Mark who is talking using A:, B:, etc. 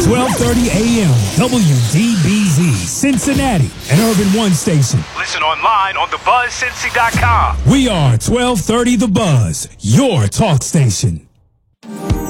A: 1230 AM, WDBZ, Cincinnati, an Urban One station.
B: Listen online on thebuzzcincy.com.
A: We are 1230 The Buzz, your talk station.